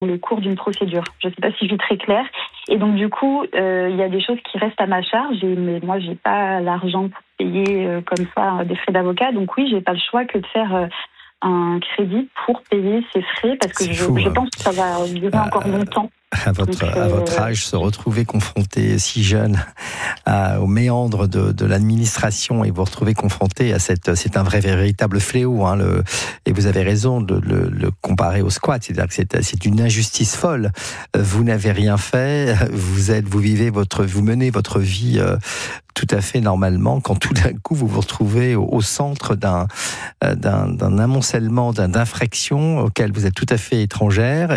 le cours d'une procédure. Je ne sais pas si je suis très claire. Et donc du coup, il y a des choses qui restent à ma charge, mais moi j'ai pas l'argent pour payer comme ça des frais d'avocat. Donc oui, j'ai pas le choix que de faire un crédit pour payer ces frais, parce que je pense que ça va durer encore longtemps. À votre âge, se retrouver confronté si jeune aux méandres de l'administration et vous retrouver confronté à c'est un véritable fléau, hein, et vous avez raison de le comparer au squat, c'est-à-dire que c'est une injustice folle. Vous n'avez rien fait, vous menez votre vie tout à fait normalement, quand tout d'un coup vous vous retrouvez au centre d'un amoncellement d'infractions auxquelles vous êtes tout à fait étrangère,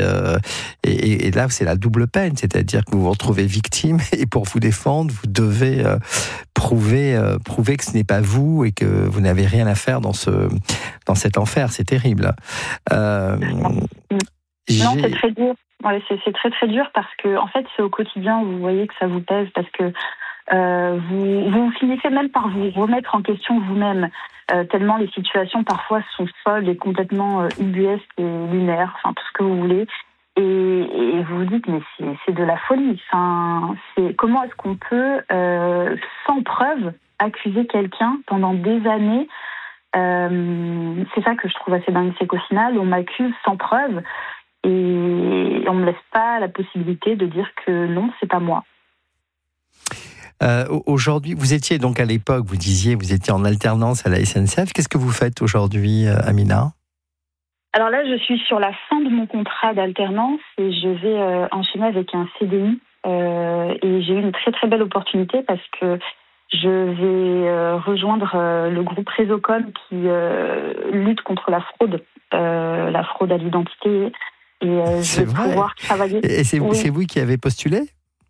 et là c'est la double peine, c'est-à-dire que vous vous retrouvez victime, et pour vous défendre vous devez prouver que ce n'est pas vous et que vous n'avez rien à faire dans cet enfer. C'est terrible. Non, c'est très dur. Ouais, c'est très très dur, parce que en fait c'est au quotidien, vous voyez que ça vous pèse, parce que vous finissez même par vous remettre en question vous-même, tellement les situations parfois sont folles et complètement ubuesques et lunaires, enfin tout ce que vous voulez, et vous vous dites mais c'est de la folie. Enfin, comment est-ce qu'on peut sans preuve accuser quelqu'un pendant des années? C'est ça que je trouve assez dingue, c'est qu'au final on m'accuse sans preuve et on me laisse pas la possibilité de dire que non, c'est pas moi. Aujourd'hui, vous étiez donc à l'époque, vous disiez, vous étiez en alternance à la SNCF. Qu'est-ce que vous faites aujourd'hui, Amina ? Alors là, je suis sur la fin de mon contrat d'alternance et je vais enchaîner avec un CDI. Et j'ai eu une très très belle opportunité, parce que je vais rejoindre le groupe Réseaucom qui lutte contre la fraude à l'identité. Et je vais pouvoir travailler. Et c'est vous qui avez postulé ?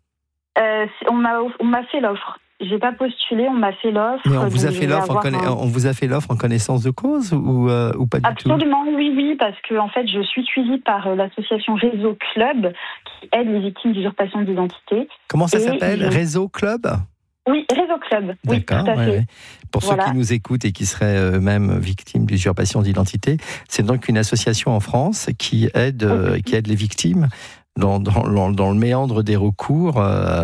On m'a fait l'offre. J'ai pas postulé, on m'a fait l'offre. Mais on vous a fait l'offre en connaissance de cause ou pas du tout ? Absolument, oui, parce que en fait, je suis suivie par l'association Réseau Club qui aide les victimes d'usurpation d'identité. Comment ça s'appelle ? Réseau Club ? Oui, Réseau Club. Oui, d'accord, tout à fait. Ouais. Pour ceux qui nous écoutent et qui seraient eux-mêmes victimes d'usurpation d'identité, c'est donc une association en France qui aide les victimes dans le méandre des recours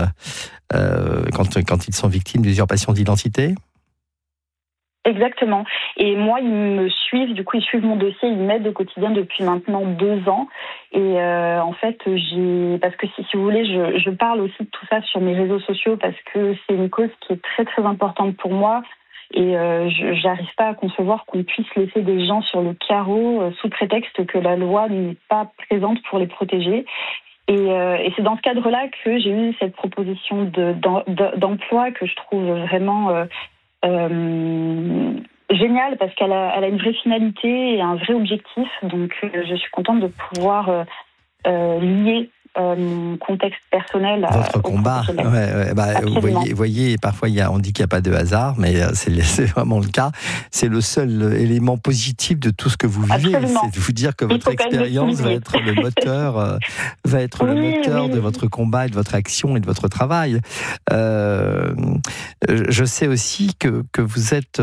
quand ils sont victimes d'usurpation d'identité. Exactement. Et moi, ils me suivent, du coup, ils suivent mon dossier, ils m'aident au quotidien depuis maintenant 2 ans. Et en fait, parce que si vous voulez, je parle aussi de tout ça sur mes réseaux sociaux, parce que c'est une cause qui est très très importante pour moi. Et j'arrive pas à concevoir qu'on puisse laisser des gens sur le carreau sous prétexte que la loi n'est pas présente pour les protéger. Et c'est dans ce cadre-là que j'ai eu cette proposition d'emploi que je trouve vraiment géniale, parce qu'elle a une vraie finalité et un vrai objectif. Donc je suis contente de pouvoir lier mon contexte personnel à votre combat. Voyez, parfois on dit qu'il n'y a pas de hasard, mais c'est vraiment le cas. C'est le seul élément positif de tout ce que vous vivez. Absolument. C'est de vous dire que votre expérience va être le moteur, de votre combat et de votre action et de votre travail. Je sais aussi que vous êtes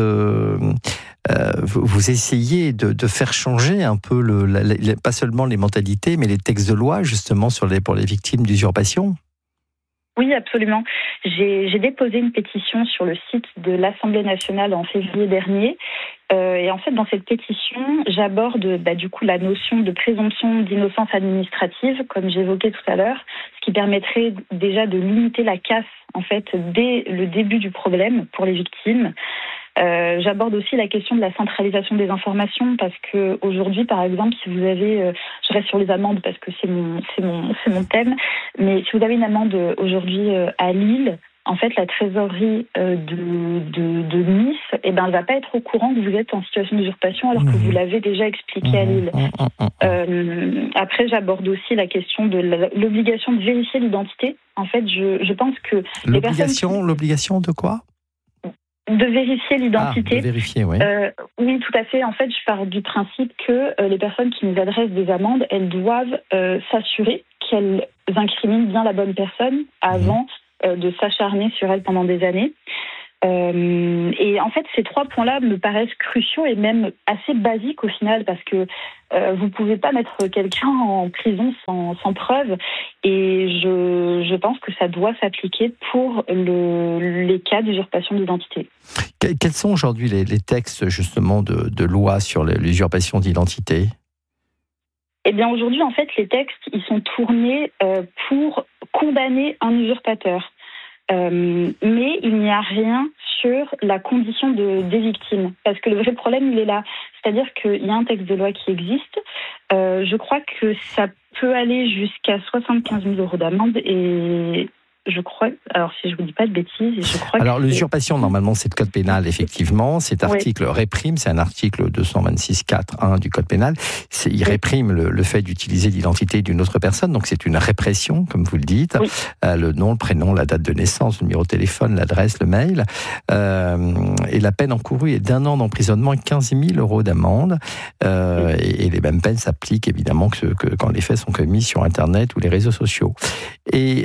vous essayez de faire changer un peu pas seulement les mentalités, mais les textes de loi justement pour les victimes d'usurpation. Oui, absolument. J'ai déposé une pétition sur le site de l'Assemblée nationale en février dernier. Et en fait, dans cette pétition, j'aborde du coup la notion de présomption d'innocence administrative, comme j'évoquais tout à l'heure, ce qui permettrait déjà de limiter la casse en fait dès le début du problème pour les victimes. J'aborde aussi la question de la centralisation des informations, parce que aujourd'hui, par exemple, si vous avez, je reste sur les amendes parce que c'est mon thème, mais si vous avez une amende aujourd'hui à Lille, en fait, la trésorerie de Nice, elle va pas être au courant que vous êtes en situation d'usurpation alors que vous l'avez déjà expliqué à Lille. Après, j'aborde aussi la question de l'obligation de vérifier l'identité. En fait, je pense que l'obligation de quoi ? De vérifier l'identité. De vérifier, oui. Oui, tout à fait. En fait, je pars du principe que les personnes qui nous adressent des amendes, elles doivent s'assurer qu'elles incriminent bien la bonne personne avant de s'acharner sur elle pendant des années. Et en fait, ces 3 points-là me paraissent cruciaux et même assez basiques au final, parce que vous pouvez pas mettre quelqu'un en prison sans preuve. Et je pense que ça doit s'appliquer pour les cas d'usurpation d'identité. Quels sont aujourd'hui les textes justement de loi sur l'usurpation d'identité ? Eh bien, aujourd'hui, en fait, les textes, ils sont tournés pour condamner un usurpateur. Mais il n'y a rien sur la condition des victimes. Parce que le vrai problème, il est là. C'est-à-dire qu'il y a un texte de loi qui existe. Je crois que ça peut aller jusqu'à 75 000 € d'amende. Et je crois, alors si je vous dis pas de bêtises, je crois alors l'usurpation, normalement, c'est le code pénal, effectivement. Cet article réprime, c'est un article 226.4.1 du code pénal. Il réprime le fait d'utiliser l'identité d'une autre personne, donc c'est une répression, comme vous le dites. Oui. Le nom, le prénom, la date de naissance, le numéro de téléphone, l'adresse, le mail. Et la peine encourue est d'1 an d'emprisonnement et 15 000 € d'amende. Et les mêmes peines s'appliquent, évidemment, que quand les faits sont commis sur Internet ou les réseaux sociaux. Et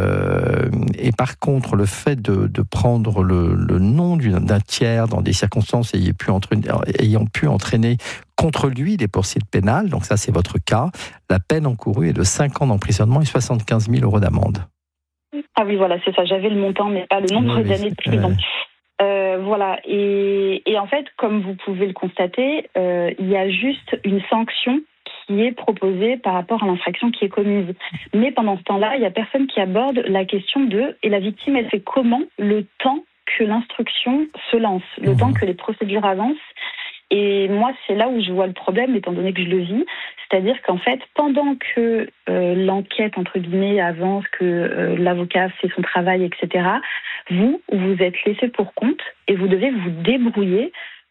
par contre, le fait de prendre le nom d'un tiers dans des circonstances ayant pu entraîner contre lui des poursuites pénales, donc ça c'est votre cas, la peine encourue est de 5 ans d'emprisonnement et 75 000 € d'amende. Ah oui, voilà, c'est ça. J'avais le montant, mais pas le nombre d'années de prison. Voilà. Et en fait, comme vous pouvez le constater, il y a juste une sanction qui est proposée par rapport à l'infraction qui est commise. Mais pendant ce temps-là, il n'y a personne qui aborde la question et la victime, elle fait comment le temps que l'instruction se lance, le temps que les procédures avancent. Et moi, c'est là où je vois le problème, étant donné que je le vis. C'est-à-dire qu'en fait, pendant que l'enquête, entre guillemets, avance, que l'avocat fait son travail, etc., vous êtes laissé pour compte et vous devez vous débrouiller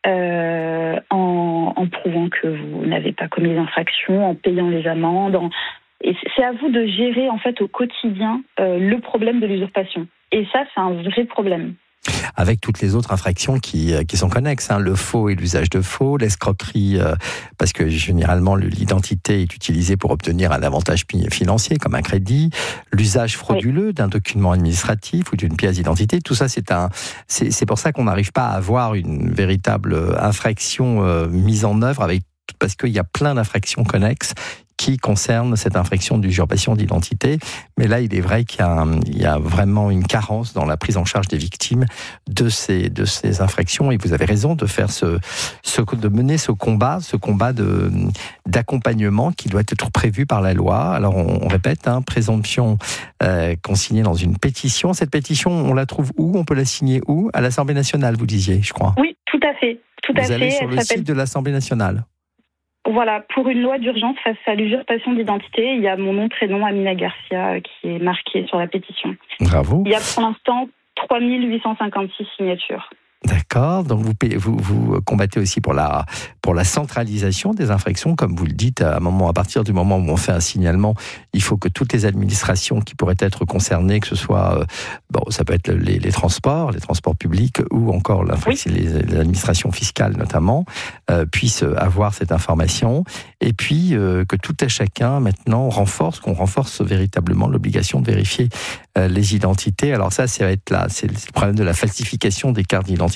en prouvant que vous n'avez pas commis d'infraction, en payant les amendes. Et c'est à vous de gérer, en fait, au quotidien, le problème de l'usurpation. Et ça, c'est un vrai problème. Avec toutes les autres infractions qui sont connexes, le faux et l'usage de faux, l'escroquerie, parce que généralement l'identité est utilisée pour obtenir un avantage financier comme un crédit, l'usage frauduleux d'un document administratif ou d'une pièce d'identité, tout ça c'est pour ça qu'on n'arrive pas à avoir une véritable infraction mise en œuvre parce qu'il y a plein d'infractions connexes qui concerne cette infraction d'usurpation d'identité. Mais là, il est vrai qu'il y a vraiment une carence dans la prise en charge des victimes de ces infractions. Et vous avez raison de faire de mener ce combat d'accompagnement qui doit être prévu par la loi. Alors, on répète, présomption consignée dans une pétition. Cette pétition, on la trouve où ? On peut la signer où ? À l'Assemblée nationale, vous disiez, je crois. Oui, tout à fait. Vous allez sur le site de l'Assemblée nationale. Voilà, pour une loi d'urgence face à l'usurpation d'identité, il y a mon nom, prénom, Amina Garcia, qui est marqué sur la pétition. Bravo. Il y a pour l'instant 3856 signatures. D'accord, donc vous combattez aussi pour la centralisation des infractions, comme vous le dites, à partir du moment où on fait un signalement, il faut que toutes les administrations qui pourraient être concernées, que ce soit, ça peut être les transports publics ou encore les administrations fiscales notamment, puissent avoir cette information, et puis que tout à chacun maintenant qu'on renforce véritablement l'obligation de vérifier les identités. Alors ça va être c'est le problème de la falsification des cartes d'identité.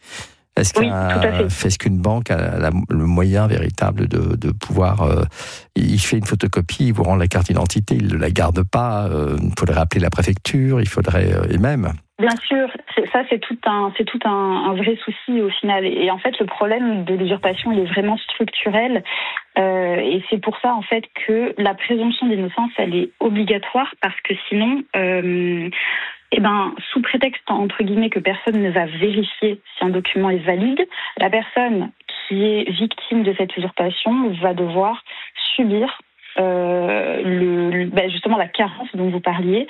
Est-ce qu'une banque a le moyen véritable de pouvoir... il fait une photocopie, il vous rend la carte d'identité, il ne la garde pas, il faudrait appeler la préfecture, il faudrait... et même... Bien sûr, c'est tout un vrai souci au final. Et en fait, le problème de l'usurpation, il est vraiment structurel. Et c'est pour ça, en fait, que la présomption d'innocence, elle est obligatoire, parce que sinon... sous prétexte, entre guillemets, que personne ne va vérifier si un document est valide, la personne qui est victime de cette usurpation va devoir subir justement la carence dont vous parliez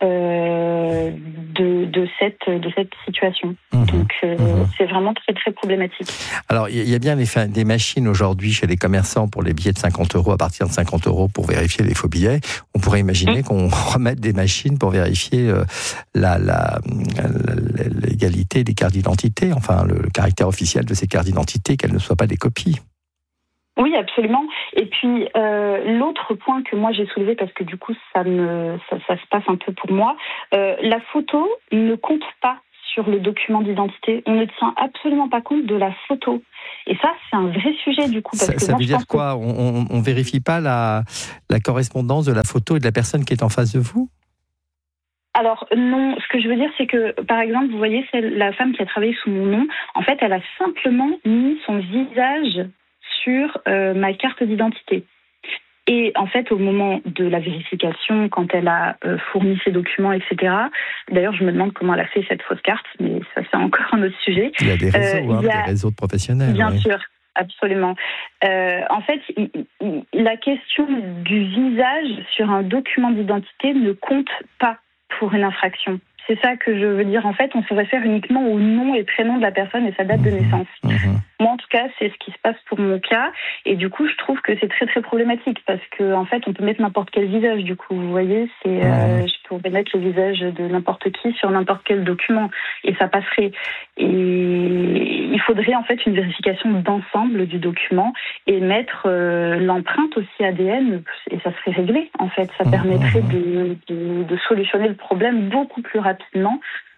de cette situation. Donc c'est vraiment très très problématique. Alors il y a bien des machines aujourd'hui chez les commerçants pour les billets de 50 € à partir de 50 € pour vérifier les faux billets. On pourrait imaginer qu'on remette des machines pour vérifier la légalité des cartes d'identité, enfin le caractère officiel de ces cartes d'identité, qu'elles ne soient pas des copies. Oui, absolument. Et puis, l'autre point que moi j'ai soulevé, parce que du coup, ça se passe un peu pour moi, la photo ne compte pas sur le document d'identité. On ne tient absolument pas compte de la photo. Et ça, c'est un vrai sujet du coup. Ça veut dire quoi ? On vérifie pas la correspondance de la photo et de la personne qui est en face de vous ? Alors non, ce que je veux dire, c'est que, par exemple, vous voyez, la femme qui a travaillé sous mon nom, en fait, elle a simplement mis son visage sur ma carte d'identité. Et en fait, au moment de la vérification, quand elle a fourni ses documents, etc., d'ailleurs, je me demande comment elle a fait cette fausse carte, mais ça, c'est encore un autre sujet. Il y a des réseaux, des réseaux de professionnels. Bien sûr, absolument. En fait, la question du visage sur un document d'identité ne compte pas pour une infraction. C'est ça que je veux dire. En fait, on se réfère uniquement au nom et prénom de la personne et sa date de naissance. Moi, en tout cas, c'est ce qui se passe pour mon cas. Et du coup, je trouve que c'est très, très problématique parce que, en fait, on peut mettre n'importe quel visage. Du coup, vous voyez, je pourrais mettre le visage de n'importe qui sur n'importe quel document et ça passerait. Et il faudrait, en fait, une vérification d'ensemble du document et mettre l'empreinte aussi ADN et ça serait réglé, en fait. Ça permettrait de solutionner le problème beaucoup plus rapidement.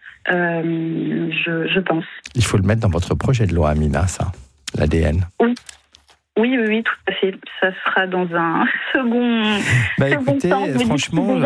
Je pense. Il faut le mettre dans votre projet de loi, Amina, ça, l'ADN. Oui, tout à fait. Ça sera dans un second écoutez, temps. franchement,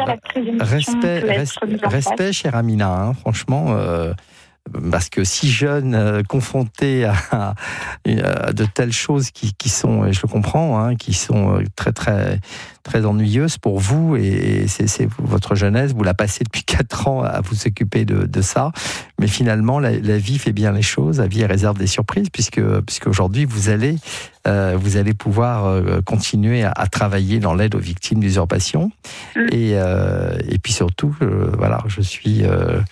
respect, chère Amina, hein, franchement. Parce que si jeune, confronté à de telles choses qui sont, et je le comprends, hein, qui sont très très très ennuyeuses pour vous, et c'est votre jeunesse, vous la passez depuis 4 ans à vous occuper de ça, mais finalement la vie fait bien les choses, la vie réserve des surprises, puisque aujourd'hui vous allez pouvoir continuer à travailler dans l'aide aux victimes d'usurpation, et puis surtout, voilà, je suis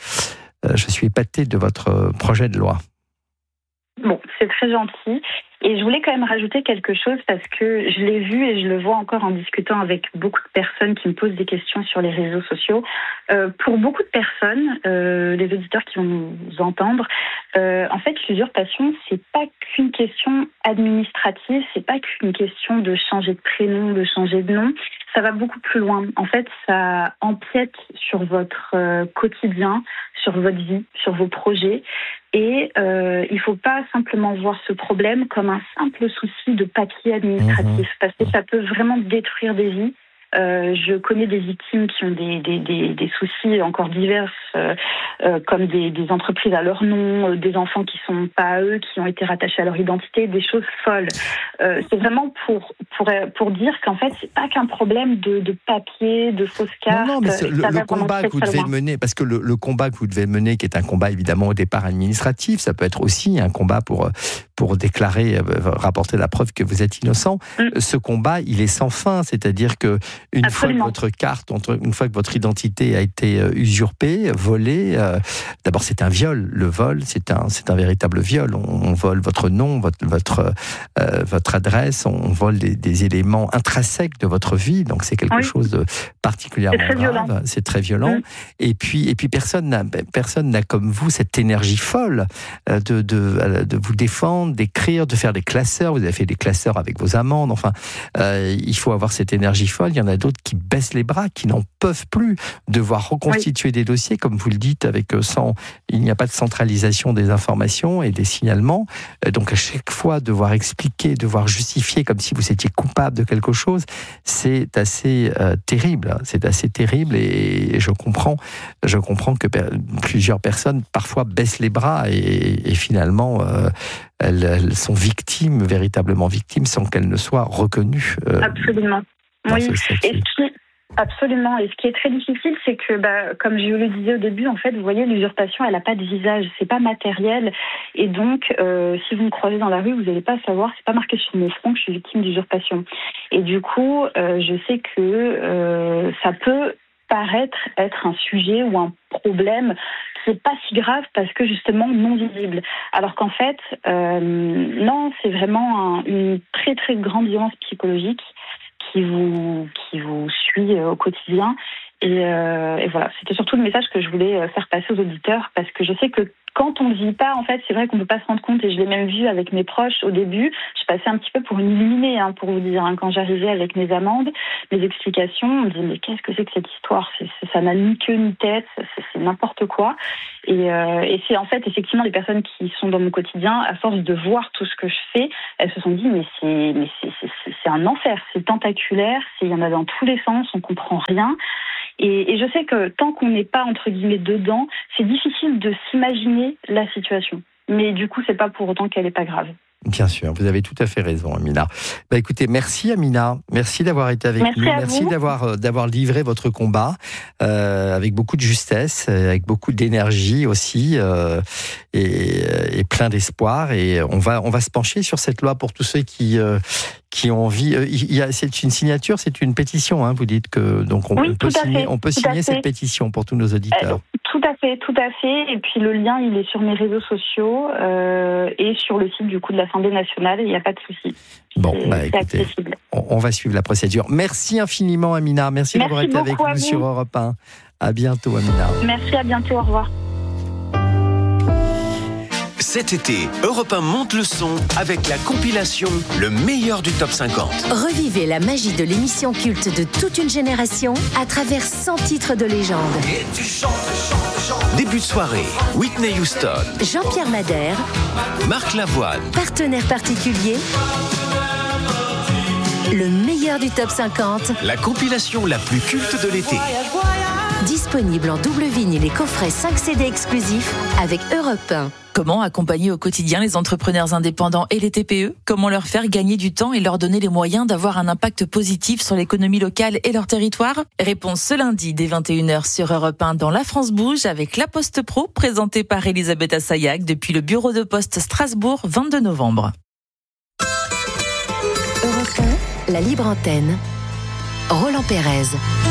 épaté de votre projet de loi. Bon, c'est très gentil. Et je voulais quand même rajouter quelque chose parce que je l'ai vu et je le vois encore en discutant avec beaucoup de personnes qui me posent des questions sur les réseaux sociaux. Pour beaucoup de personnes, les auditeurs qui vont nous entendre, en fait, l'usurpation, c'est pas qu'une question administrative, c'est pas qu'une question de changer de prénom, de changer de nom. Ça va beaucoup plus loin. En fait, ça empiète sur votre quotidien, sur votre vie, sur vos projets. Et il ne faut pas simplement voir ce problème comme un simple souci de papier administratif, parce que ça peut vraiment détruire des vies. Je connais des victimes qui ont des soucis encore divers, comme des entreprises à leur nom, des enfants qui ne sont pas à eux, qui ont été rattachés à leur identité, des choses folles. C'est vraiment pour dire qu'en fait, c'est pas qu'un problème de papier, de fausses cartes. Non, mais le combat que vous devez mener, parce que le combat que vous devez mener, qui est un combat évidemment au départ administratif, ça peut être aussi un combat pour déclarer, rapporter la preuve que vous êtes innocent. Ce combat, il est sans fin, c'est-à-dire que une fois que votre carte, une fois que votre identité a été usurpée, volée, d'abord c'est un viol. Le vol, c'est un véritable viol. On vole votre nom, votre adresse, on vole des éléments intrinsèques de votre vie. Donc c'est quelque chose de particulièrement grave. C'est très violent. Et puis personne n'a comme vous cette énergie folle de vous défendre, d'écrire, de faire des classeurs. Vous avez fait des classeurs avec vos amendes. Enfin, il faut avoir cette énergie folle. Il y en a d'autres qui baissent les bras, qui n'en peuvent plus, devoir reconstituer des dossiers, comme vous le dites, il n'y a pas de centralisation des informations et des signalements. Donc à chaque fois, devoir expliquer, devoir justifier comme si vous étiez coupable de quelque chose, c'est assez terrible. C'est assez terrible et je comprends que plusieurs personnes parfois baissent les bras et finalement elles sont victimes, véritablement victimes, sans qu'elles ne soient reconnues. Absolument. Oui, absolument. Et ce qui est très difficile, c'est que, comme je vous le disais au début, en fait, vous voyez, l'usurpation, elle n'a pas de visage, c'est pas matériel. Et donc, si vous me croisez dans la rue, vous n'allez pas savoir, c'est pas marqué sur mon front que je suis victime d'usurpation. Et du coup, je sais que ça peut paraître être un sujet ou un problème qui n'est pas si grave parce que justement non visible. Alors qu'en fait, non, c'est vraiment une très très grande violence psychologique qui vous suit au quotidien Et voilà, c'était surtout le message que je voulais faire passer aux auditeurs, parce que je sais que quand on ne vit pas, en fait, c'est vrai qu'on ne peut pas se rendre compte, et je l'ai même vu avec mes proches au début. Je passais un petit peu pour une illuminée, pour vous dire, quand j'arrivais avec mes amendes, mes explications, on me disait mais qu'est-ce que c'est que cette histoire, ça n'a ni queue ni tête, c'est n'importe quoi. Et c'est en fait effectivement les personnes qui sont dans mon quotidien, à force de voir tout ce que je fais, elles se sont dit mais c'est un enfer, c'est tentaculaire, il y en a dans tous les sens, on comprend rien. Et je sais que tant qu'on n'est pas, entre guillemets, dedans, c'est difficile de s'imaginer la situation. Mais du coup, c'est pas pour autant qu'elle est pas grave. Bien sûr, vous avez tout à fait raison, Amina. Écoutez, merci Amina, merci d'avoir été avec nous, merci d'avoir livré votre combat avec beaucoup de justesse, avec beaucoup d'énergie aussi, et plein d'espoir. Et on va se pencher sur cette loi pour tous ceux qui ont envie. C'est une signature, c'est une pétition. Vous dites que donc on peut signer cette pétition pour tous nos auditeurs. Tout à fait. Et puis le lien, il est sur mes réseaux sociaux et sur le site du coup de l'Assemblée nationale. Il n'y a pas de souci. Bon, écoutez, on va suivre la procédure. Merci infiniment, Amina. Merci d'avoir été avec nous sur Europe 1. À bientôt, Amina. Merci, à bientôt. Au revoir. Cet été, Europe 1 monte le son avec la compilation Le meilleur du top 50. Revivez la magie de l'émission culte de toute une génération à travers 100 titres de légende. Et tu chantes. Début de soirée, Whitney Houston, Jean-Pierre Madère, Marc Lavoine, partenaire particulier. Le meilleur du top 50. La compilation la plus culte de l'été. Disponible en double vinyle et coffret 5 CD exclusifs avec Europe 1. Comment accompagner au quotidien les entrepreneurs indépendants et les TPE ? Comment leur faire gagner du temps et leur donner les moyens d'avoir un impact positif sur l'économie locale et leur territoire ? Réponse ce lundi dès 21h sur Europe 1 dans La France Bouge avec La Poste Pro, présentée par Elisabeth Assayag depuis le bureau de poste Strasbourg, 22 novembre. Europe 1, la libre antenne. Roland Pérez.